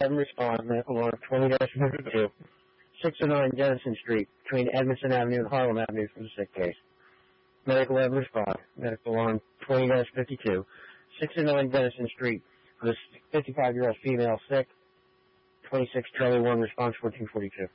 respond, medical alarm 20-52, 609 Dennison Street, between Edmondson Avenue and Harlem Avenue for the sick case. Medical 11 respond, medical alarm 20-52, 609 Dennison Street, for the 55-year-old female sick, 26 Charlie 1, response 1442.